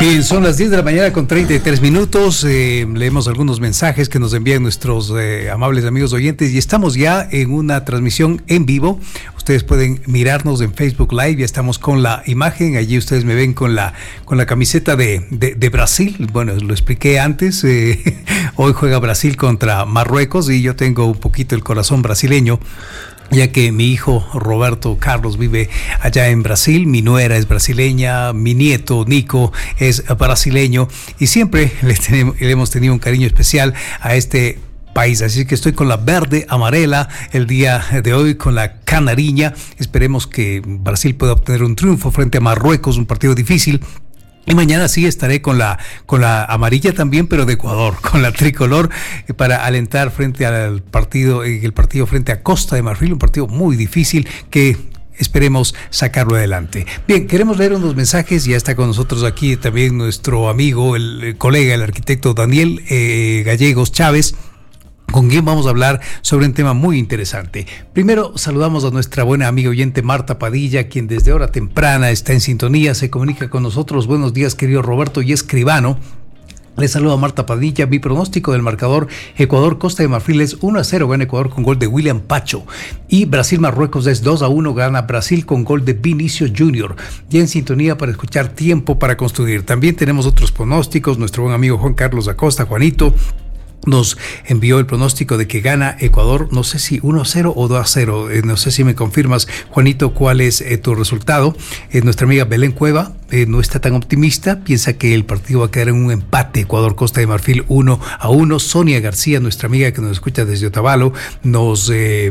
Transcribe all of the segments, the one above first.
Bien, son las 10 de la mañana con 33 minutos. Leemos algunos mensajes que nos envían nuestros amables amigos oyentes y estamos ya en una transmisión en vivo. Ustedes pueden mirarnos en Facebook Live, ya estamos con la imagen. Allí ustedes me ven con la camiseta de Brasil. Bueno, lo expliqué antes. Hoy juega Brasil contra Marruecos y yo tengo un poquito el corazón brasileño, ya que mi hijo Roberto Carlos vive allá en Brasil, mi nuera es brasileña, mi nieto Nico es brasileño y siempre le hemos tenido un cariño especial a este país, así que estoy con la verde amarela el día de hoy, con la canariña. Esperemos que Brasil pueda obtener un triunfo frente a Marruecos, un partido difícil. Y mañana sí estaré con la amarilla también, pero de Ecuador, con la tricolor, para alentar frente al partido, el partido frente a Costa de Marfil, un partido muy difícil que esperemos sacarlo adelante. Bien, queremos leer unos mensajes. Ya está con nosotros aquí también nuestro amigo, el colega, el arquitecto Daniel Gallegos Chávez, con quien vamos a hablar sobre un tema muy interesante. Primero saludamos a nuestra buena amiga oyente Marta Padilla, quien desde hora temprana está en sintonía, se comunica con nosotros. Buenos días, querido Roberto y escribano. Les saluda Marta Padilla. Mi pronóstico del marcador: Ecuador-Costa de Marfil es 1-0, gana Ecuador con gol de William Pacho. Y Brasil-Marruecos es 2-1, gana Brasil con gol de Vinicio Junior. Ya en sintonía para escuchar Tiempo para Construir. También tenemos otros pronósticos. Nuestro buen amigo Juan Carlos Acosta, Juanito, nos envió el pronóstico de que gana Ecuador, no sé si 1-0 o 2-0, no sé si me confirmas, Juanito, cuál es tu resultado. Nuestra amiga Belén Cueva no está tan optimista, piensa que el partido va a quedar en un empate, Ecuador-Costa de Marfil 1-1. Sonia García, nuestra amiga que nos escucha desde Otavalo, nos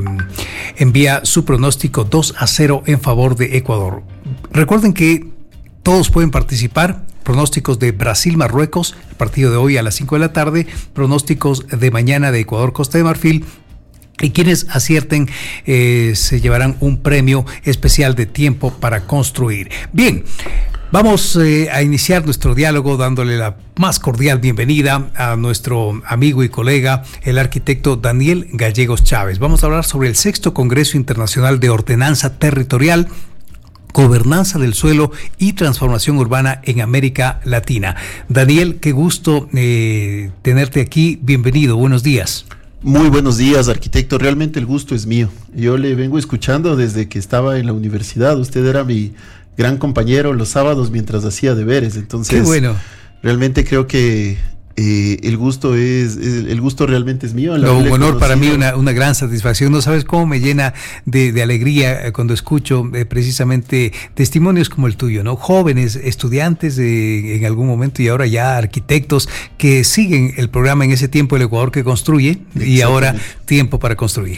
envía su pronóstico 2-0 en favor de Ecuador. Recuerden que todos pueden participar. Pronósticos de Brasil-Marruecos, el partido de hoy a las 5 de la tarde, pronósticos de mañana de Ecuador-Costa de Marfil, y quienes acierten se llevarán un premio especial de Tiempo para Construir. Bien, vamos a iniciar nuestro diálogo dándole la más cordial bienvenida a nuestro amigo y colega, el arquitecto Daniel Gallegos Chávez. Vamos a hablar sobre el 6º Congreso Internacional de Ordenanza Territorial, Gobernanza del Suelo y Transformación Urbana en América Latina. Daniel, qué gusto tenerte aquí. Bienvenido, buenos días. Muy buenos días, arquitecto. Realmente el gusto es mío. Yo le vengo escuchando desde que estaba en la universidad. Usted era mi gran compañero los sábados mientras hacía deberes. Entonces, qué bueno. Realmente creo que el gusto realmente es mío. Un honor para mí, una gran satisfacción. No sabes cómo me llena de alegría cuando escucho precisamente testimonios como el tuyo, ¿no? Jóvenes, estudiantes en algún momento y ahora ya arquitectos que siguen el programa en ese tiempo, El Ecuador que Construye, y ahora Tiempo para Construir.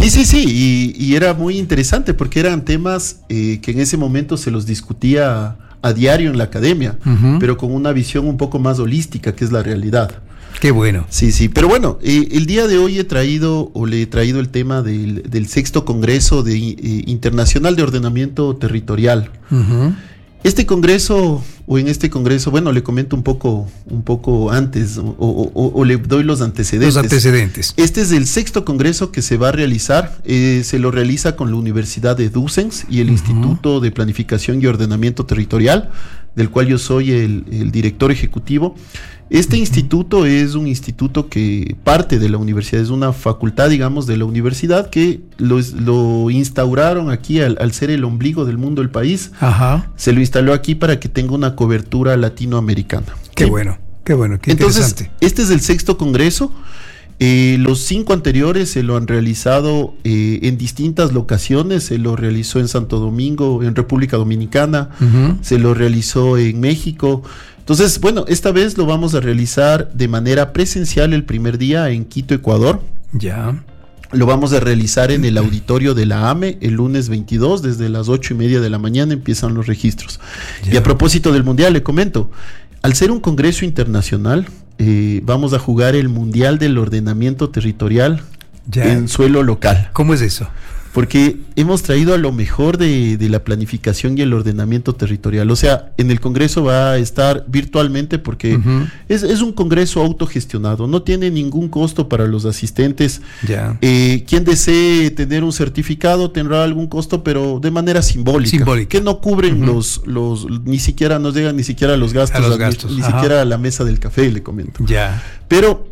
Sí, y era muy interesante porque eran temas que en ese momento se los discutía a diario en la academia, pero con una visión un poco más holística, que es la realidad. Qué bueno. Sí, pero bueno, el día de hoy le he traído el tema del 6º Congreso Internacional de Ordenamiento Territorial. Este congreso, bueno, le comento un poco antes, o le doy los antecedentes. Los antecedentes. Este es el 6º congreso que se va a realizar, se lo realiza con la Universidad de Docens y el Instituto de Planificación y Ordenamiento Territorial, del cual yo soy el director ejecutivo. Este instituto es un instituto que parte de la universidad, es una facultad, digamos, de la universidad que lo instauraron aquí al ser el ombligo del mundo del país. Se lo instaló aquí para que tenga una cobertura latinoamericana. Qué bueno, qué Entonces, interesante. Este es el 6º Congreso. Los 5 anteriores se lo han realizado en distintas locaciones. Se lo realizó en Santo Domingo, en República Dominicana, se lo realizó en México. Entonces, bueno, esta vez lo vamos a realizar de manera presencial el primer día en Quito, Ecuador. Ya. Lo vamos a realizar en el auditorio de la AME el lunes 22, desde las 8:30 de la mañana empiezan los registros. Ya. Y a propósito del Mundial, le comento, al ser un congreso internacional, vamos a jugar el Mundial del Ordenamiento Territorial en suelo local. ¿Cómo es eso? porque hemos traído a lo mejor de la planificación y el ordenamiento territorial. O sea, en el Congreso va a estar virtualmente porque es un Congreso autogestionado, no tiene ningún costo para los asistentes. Quien desee tener un certificado tendrá algún costo, pero de manera simbólica. Que no cubren los ni siquiera nos llegan ni siquiera los gastos, ni siquiera a la mesa del café, le comento. Pero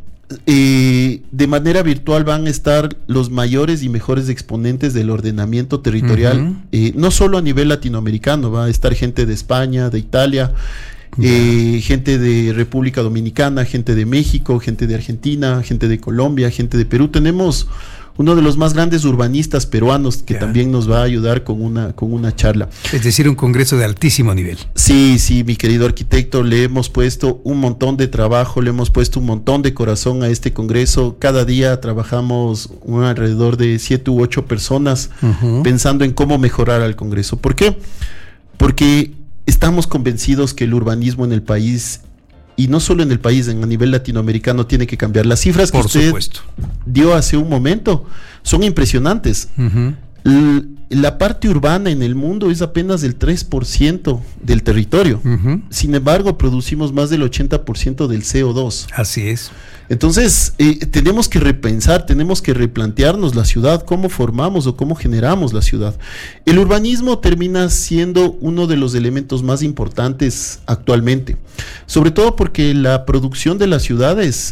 de manera virtual van a estar los mayores y mejores exponentes del ordenamiento territorial, no solo a nivel latinoamericano, va a estar gente de España, de Italia, gente de República Dominicana, gente de México, gente de Argentina, gente de Colombia, gente de Perú. Tenemos uno de los más grandes urbanistas peruanos que también nos va a ayudar con una charla. Es decir, un congreso de altísimo nivel. Sí, mi querido arquitecto, le hemos puesto un montón de trabajo, le hemos puesto un montón de corazón a este congreso. Cada día trabajamos alrededor de 7 u 8 personas pensando en cómo mejorar al congreso. ¿Por qué? Porque estamos convencidos que el urbanismo en el país, y no solo en el país, a nivel latinoamericano, tiene que cambiar. Las cifras que usted dio hace un momento son impresionantes. La parte urbana en el mundo es apenas del 3% del territorio. Sin embargo, producimos más del 80% del CO2. Así es. Entonces, tenemos que repensar, tenemos que replantearnos la ciudad, cómo formamos o cómo generamos la ciudad. El urbanismo termina siendo uno de los elementos más importantes actualmente, sobre todo porque la producción de las ciudades,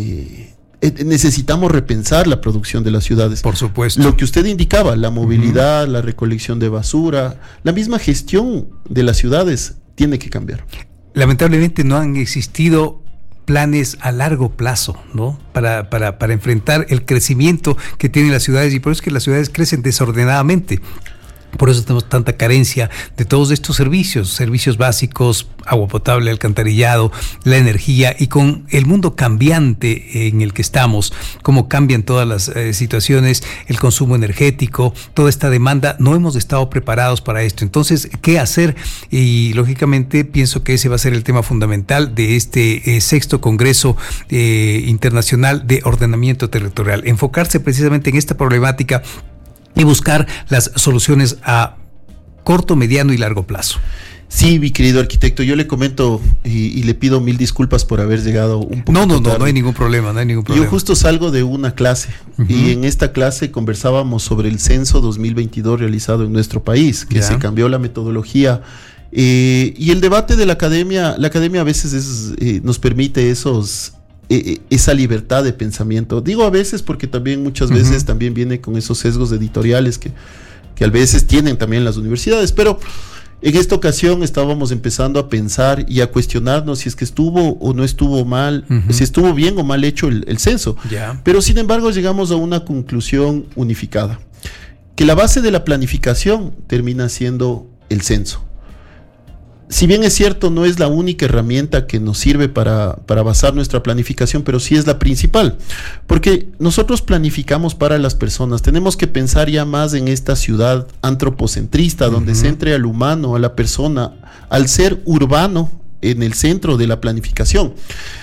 necesitamos repensar la producción de las ciudades. Por supuesto. Lo que usted indicaba, la movilidad, la recolección de basura, la misma gestión de las ciudades tiene que cambiar. Lamentablemente no han existido planes a largo plazo, ¿no? Para enfrentar el crecimiento que tienen las ciudades, y por eso es que las ciudades crecen desordenadamente. Por eso tenemos tanta carencia de todos estos servicios básicos, agua potable, alcantarillado, la energía, y con el mundo cambiante en el que estamos, cómo cambian todas las situaciones, el consumo energético, toda esta demanda, no hemos estado preparados para esto. Entonces, ¿qué hacer? Y lógicamente pienso que ese va a ser el tema fundamental de este sexto Congreso Internacional de Ordenamiento Territorial, enfocarse precisamente en esta problemática y buscar las soluciones a corto, mediano y largo plazo. Sí, mi querido arquitecto, yo le comento y le pido 1000 disculpas por haber llegado un poco tarde. No hay ningún problema, Yo justo salgo de una clase y en esta clase conversábamos sobre el censo 2022 realizado en nuestro país, que se cambió la metodología y el debate de la academia a veces nos permite esa libertad de pensamiento. Digo a veces porque también muchas veces también viene con esos sesgos editoriales que a veces tienen también las universidades, pero en esta ocasión estábamos empezando a pensar y a cuestionarnos si es que estuvo o no estuvo mal, si estuvo bien o mal hecho el censo. Pero sin embargo llegamos a una conclusión unificada, que la base de la planificación termina siendo el censo. Si bien es cierto, no es la única herramienta que nos sirve para basar nuestra planificación, pero sí es la principal, porque nosotros planificamos para las personas. Tenemos que pensar ya más en esta ciudad antropocentrista, donde centre al humano, a la persona, al ser urbano en el centro de la planificación.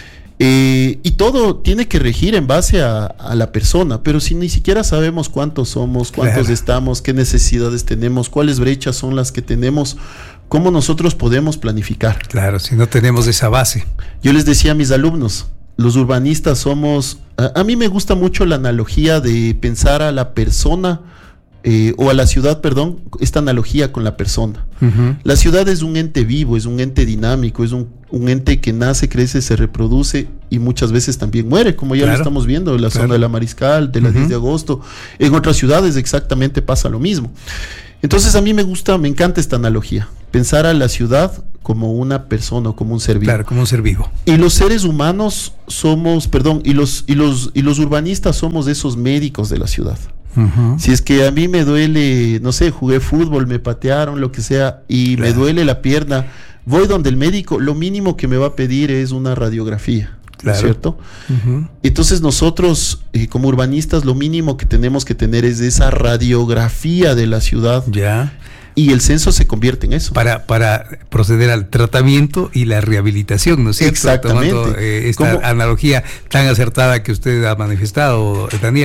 Y todo tiene que regir en base a la persona, pero si ni siquiera sabemos cuántos somos, cuántos estamos, qué necesidades tenemos, cuáles brechas son las que tenemos, ¿cómo nosotros podemos planificar? Claro, si no tenemos esa base. Yo les decía a mis alumnos, los urbanistas somos, a mí me gusta mucho la analogía de pensar a la persona, o a la ciudad, perdón, esta analogía con la persona. La ciudad es un ente vivo, es un ente dinámico, es un ente que nace, crece, se reproduce y muchas veces también muere, como ya lo estamos viendo en la zona de la Mariscal, de la 10 de agosto. En otras ciudades exactamente pasa lo mismo. Entonces a mí me encanta esta analogía, pensar a la ciudad como una persona, como un ser vivo. Claro, como un ser vivo. Y los seres humanos somos, y los urbanistas somos esos médicos de la ciudad. Si es que a mí me duele, no sé, jugué fútbol, me patearon, lo que sea, y me duele la pierna, voy donde el médico, lo mínimo que me va a pedir es una radiografía. ¿No es cierto? Entonces nosotros como urbanistas lo mínimo que tenemos que tener es esa radiografía de la ciudad. Y el censo se convierte en eso. Para proceder al tratamiento y la rehabilitación, ¿no es cierto? Exactamente. Tomando esta analogía tan acertada que usted ha manifestado, Daniel.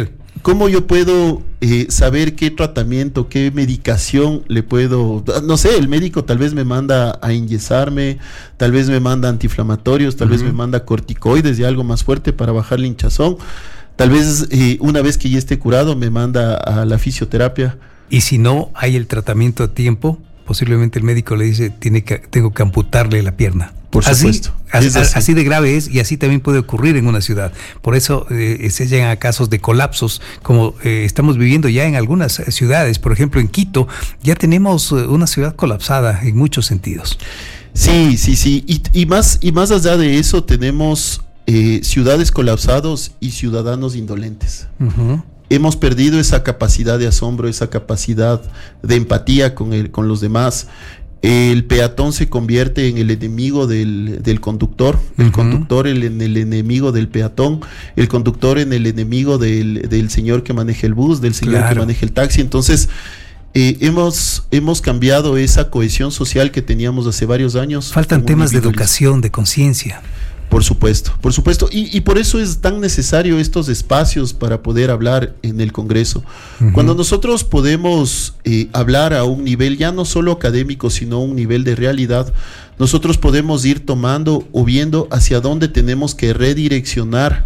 ¿cómo yo puedo saber qué tratamiento, qué medicación le puedo? No sé, el médico tal vez me manda a inyesarme, tal vez me manda antiinflamatorios, tal vez me manda corticoides y algo más fuerte para bajar la hinchazón. Tal vez una vez que ya esté curado me manda a la fisioterapia. Y si no hay el tratamiento a tiempo, posiblemente el médico le dice, tengo que amputarle la pierna. Por supuesto. Así de grave es, y así también puede ocurrir en una ciudad. Por eso se llegan a casos de colapsos, como estamos viviendo ya en algunas ciudades. Por ejemplo, en Quito ya tenemos una ciudad colapsada en muchos sentidos. Sí. Y más allá de eso tenemos ciudades colapsadas y ciudadanos indolentes. Hemos perdido esa capacidad de asombro, esa capacidad de empatía con los demás. El peatón se convierte en el enemigo del conductor, el conductor en el enemigo del peatón, el conductor en el enemigo del señor que maneja el bus, del señor que maneja el taxi. Entonces, hemos cambiado esa cohesión social que teníamos hace varios años. Faltan temas de educación, de conciencia. Por supuesto. Y por eso es tan necesario estos espacios para poder hablar en el Congreso. Cuando nosotros podemos hablar a un nivel ya no solo académico, sino un nivel de realidad, nosotros podemos ir tomando o viendo hacia dónde tenemos que redireccionar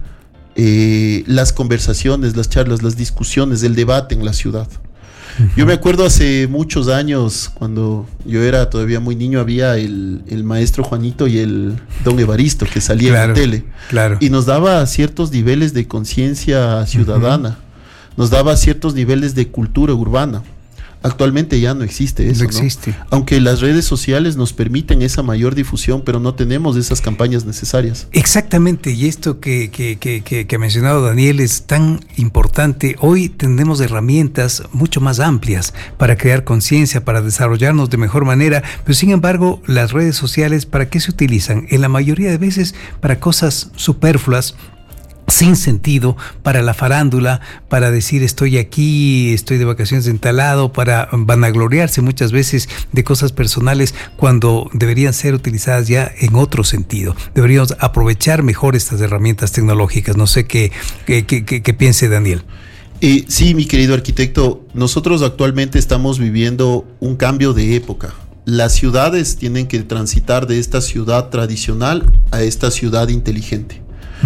las conversaciones, las charlas, las discusiones, el debate en la ciudad. Yo me acuerdo hace muchos años, cuando yo era todavía muy niño, había el maestro Juanito y el don Evaristo que salía en la tele. Y nos daba ciertos niveles de conciencia ciudadana, nos daba ciertos niveles de cultura urbana. Actualmente ya no existe eso, ¿no? Aunque las redes sociales nos permiten esa mayor difusión, pero no tenemos esas campañas necesarias. Exactamente, y esto que ha mencionado Daniel es tan importante. Hoy tenemos herramientas mucho más amplias para crear conciencia, para desarrollarnos de mejor manera, pero sin embargo, las redes sociales, ¿para qué se utilizan? En la mayoría de veces para cosas superfluas, sin sentido, para la farándula, para decir estoy aquí, estoy de vacaciones en tal lado, para vanagloriarse muchas veces de cosas personales cuando deberían ser utilizadas ya en otro sentido. Deberíamos aprovechar mejor estas herramientas tecnológicas. No sé qué piense Daniel. Sí, mi querido arquitecto, nosotros actualmente estamos viviendo un cambio de época. Las ciudades tienen que transitar de esta ciudad tradicional a esta ciudad inteligente.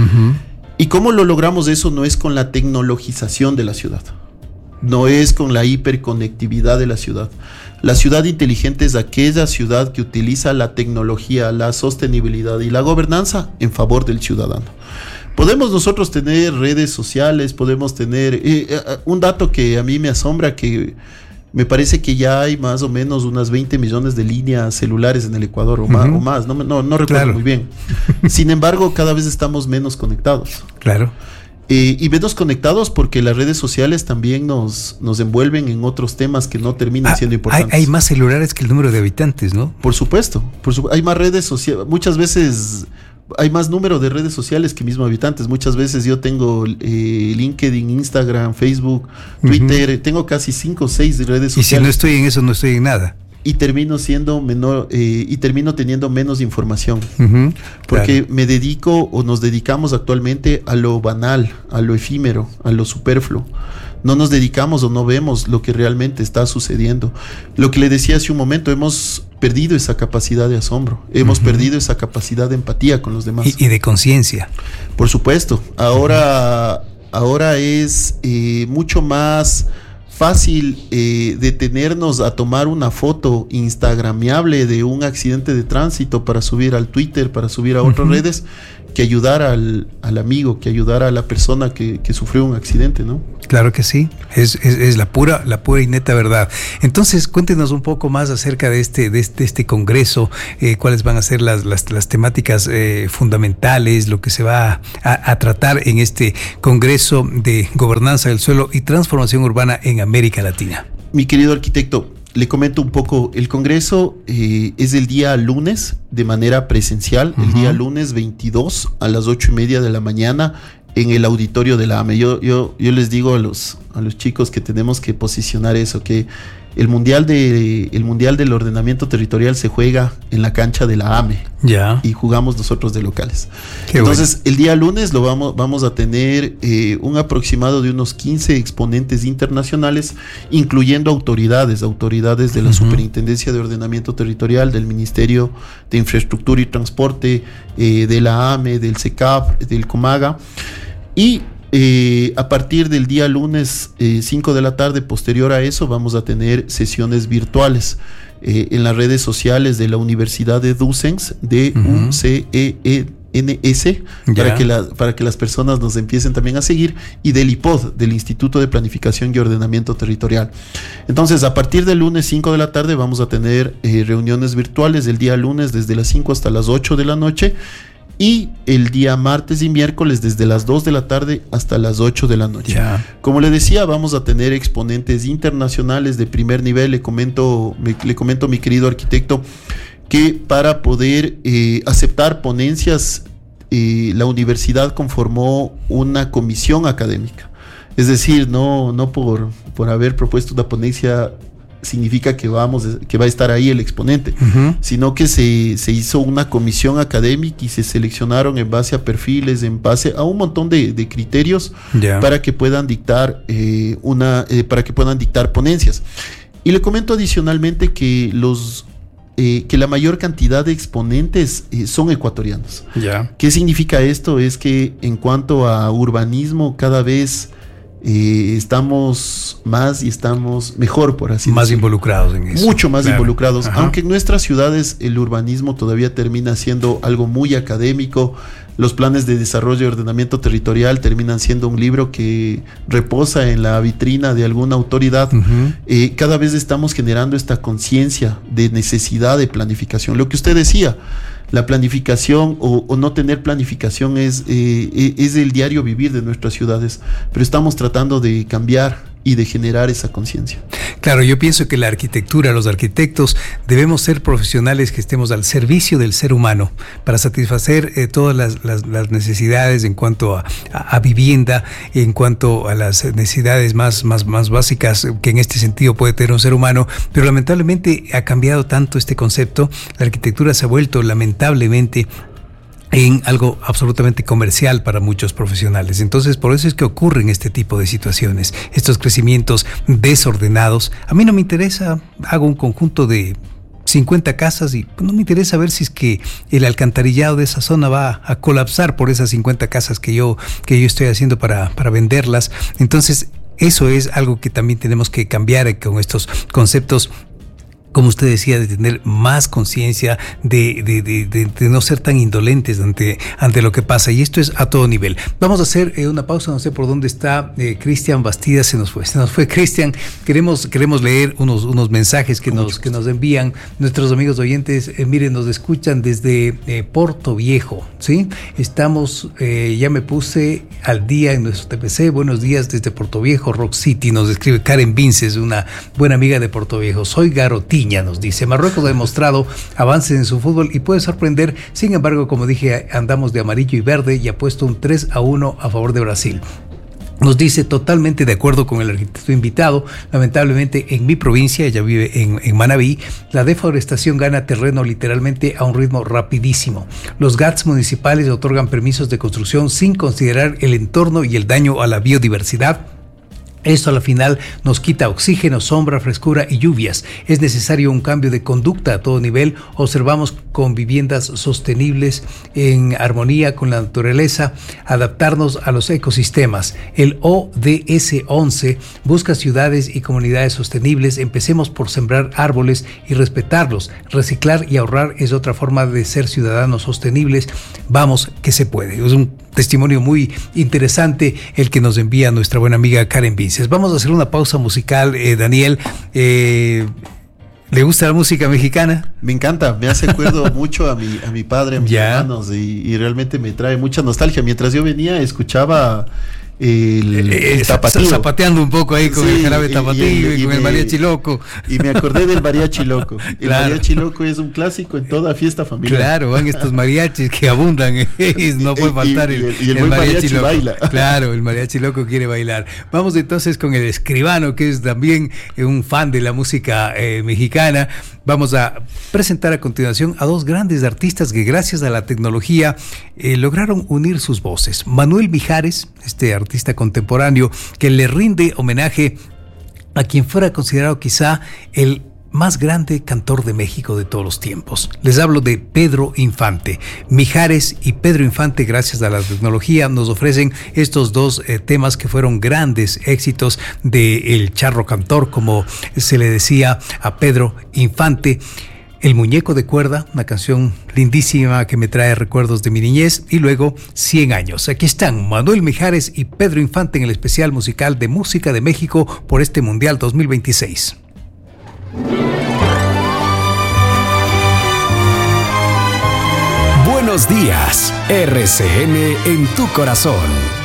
¿Y cómo lo logramos eso? No es con la tecnologización de la ciudad, no es con la hiperconectividad de la ciudad. La ciudad inteligente es aquella ciudad que utiliza la tecnología, la sostenibilidad y la gobernanza en favor del ciudadano. Podemos nosotros tener redes sociales, podemos tener un dato que a mí me asombra, que me parece que ya hay más o menos unas 20 millones de líneas celulares en el Ecuador o más, no recuerdo muy bien. Sin embargo, cada vez estamos menos conectados. Y menos conectados porque las redes sociales también nos envuelven en otros temas que no terminan siendo importantes. Hay más celulares que el número de habitantes, ¿no? Por supuesto. Hay más redes sociales. Muchas veces hay más número de redes sociales que mismos habitantes. Muchas veces yo tengo LinkedIn, Instagram, Facebook, Twitter, tengo casi 5 o 6 redes sociales. Y si no estoy en eso, no estoy en nada. Y termino siendo menor, y termino teniendo menos información. Porque me dedico, o nos dedicamos actualmente a lo banal, a lo efímero, a lo superfluo. No nos dedicamos o no vemos lo que realmente está sucediendo. Lo que le decía hace un momento, hemos perdido esa capacidad de asombro, hemos perdido esa capacidad de empatía con los demás. Y de conciencia. Por supuesto. Ahora es mucho más fácil detenernos a tomar una foto instagramiable de un accidente de tránsito para subir al Twitter, para subir a otras redes, que ayudar al amigo, que ayudar a la persona que sufrió un accidente, ¿no? Claro que sí, es la pura y neta verdad. Entonces, cuéntenos un poco más acerca de este congreso, cuáles van a ser las temáticas fundamentales, lo que se va a tratar en este congreso de gobernanza del suelo y transformación urbana en América Latina. Mi querido arquitecto, le comento un poco. El congreso es el día lunes de manera presencial, el día lunes 22 a las 8:30 de la mañana en el auditorio de la AME. Yo les digo a los chicos que tenemos que posicionar eso, que El mundial del ordenamiento territorial se juega en la cancha de la AME. Ya. Y jugamos nosotros de locales. Qué Entonces, bueno. el día lunes vamos a tener un aproximado de unos 15 exponentes internacionales, incluyendo autoridades de la Superintendencia de Ordenamiento Territorial, del Ministerio de Infraestructura y Transporte, de la AME, del SECAF, del COMAGA. Y a partir del día lunes 5 de la tarde, posterior a eso, vamos a tener sesiones virtuales en las redes sociales de la Universidad de Dussens, de UCENS, para que las personas nos empiecen también a seguir, y del IPOD, del Instituto de Planificación y Ordenamiento Territorial. Entonces, a partir del lunes 5 de la tarde vamos a tener reuniones virtuales el día lunes desde las 5 hasta las 8 de la noche, y el día martes y miércoles desde las 2 de la tarde hasta las 8 de la noche. Ya. Como le decía, vamos a tener exponentes internacionales de primer nivel. Le comento, mi querido arquitecto, que para poder aceptar ponencias, la universidad conformó una comisión académica. Es decir, no por haber propuesto una ponencia significa que va a estar ahí el exponente, sino que se hizo una comisión académica y se seleccionaron en base a perfiles, en base a un montón de criterios, para que puedan dictar ponencias. Y le comento adicionalmente que la mayor cantidad de exponentes son ecuatorianos. ¿Qué significa esto? Es que en cuanto a urbanismo, cada vez estamos más y estamos mejor, por así decirlo. Más involucrados en eso. Mucho más involucrados. Ajá. Aunque en nuestras ciudades el urbanismo todavía termina siendo algo muy académico. Los planes de desarrollo y ordenamiento territorial terminan siendo un libro que reposa en la vitrina de alguna autoridad. Cada vez estamos generando esta conciencia de necesidad de planificación. Lo que usted decía, la planificación o no tener planificación es el diario vivir de nuestras ciudades, pero estamos tratando de cambiar y de generar esa conciencia. Claro, yo pienso que la arquitectura, los arquitectos, debemos ser profesionales que estemos al servicio del ser humano para satisfacer todas las necesidades en cuanto a vivienda, en cuanto a las necesidades más básicas que en este sentido puede tener un ser humano. Pero lamentablemente ha cambiado tanto este concepto. La arquitectura se ha vuelto lamentablemente en algo absolutamente comercial para muchos profesionales. Entonces, por eso es que ocurren este tipo de situaciones, estos crecimientos desordenados. A mí no me interesa, hago un conjunto de 50 casas y no me interesa ver si es que el alcantarillado de esa zona va a colapsar por esas 50 casas que yo estoy haciendo para venderlas. Entonces, eso es algo que también tenemos que cambiar con estos conceptos, como usted decía, de tener más conciencia, de no ser tan indolentes ante lo que pasa. Y esto es a todo nivel. Vamos a hacer una pausa, no sé por dónde está Cristian Bastida, se nos fue Cristian. Queremos leer unos mensajes que nos envían nuestros amigos oyentes. Miren, nos escuchan desde Puerto Viejo, ¿sí? Estamos, ya me puse al día en nuestro TPC. Buenos días desde Puerto Viejo, Rock City. Nos escribe Karen Vinces, una buena amiga de Puerto Viejo. Soy Garotí. Nos dice, Marruecos ha demostrado avances en su fútbol y puede sorprender. Sin embargo, como dije, andamos de amarillo y verde y ha puesto un 3-1 a favor de Brasil. Nos dice, totalmente de acuerdo con el arquitecto invitado. Lamentablemente en mi provincia, ella vive en Manabí, la deforestación gana terreno literalmente a un ritmo rapidísimo. Los GATS municipales otorgan permisos de construcción sin considerar el entorno y el daño a la biodiversidad. Esto a la final nos quita oxígeno, sombra, frescura y lluvias. Es necesario un cambio de conducta a todo nivel. Observamos con viviendas sostenibles en armonía con la naturaleza, adaptarnos a los ecosistemas. El ODS 11 busca ciudades y comunidades sostenibles. Empecemos por sembrar árboles y respetarlos. Reciclar y ahorrar es otra forma de ser ciudadanos sostenibles. Vamos, que se puede. Es un testimonio muy interesante el que nos envía nuestra buena amiga Karen Vinces. Vamos a hacer una pausa musical, Daniel. ¿Le gusta la música mexicana? Me encanta, me hace acuerdo mucho a mi padre, a mis hermanos, y realmente me trae mucha nostalgia. Mientras yo venía, escuchaba el tapatío. Zapateando un poco ahí con el jarabe tapatío y con el mariachi loco. Y me acordé del mariachi loco. El claro. mariachi loco es un clásico en toda fiesta familiar. Claro, van estos mariachis que abundan. No puede faltar el mariachi loco. Baila. Claro, el mariachi loco quiere bailar. Vamos entonces con el escribano, que es también un fan de la música mexicana. Vamos a presentar a continuación a dos grandes artistas que gracias a la tecnología lograron unir sus voces. Manuel Mijares, este artista contemporáneo que le rinde homenaje a quien fuera considerado quizá el más grande cantor de México de todos los tiempos. Les hablo de Pedro Infante. Mijares y Pedro Infante, gracias a la tecnología, nos ofrecen estos dos temas que fueron grandes éxitos de El Charro Cantor, como se le decía a Pedro Infante. El Muñeco de Cuerda, una canción lindísima que me trae recuerdos de mi niñez, y luego 100 años. Aquí están Manuel Mijares y Pedro Infante en el especial musical de Música de México por este Mundial 2026. Buenos días, RCN en tu corazón.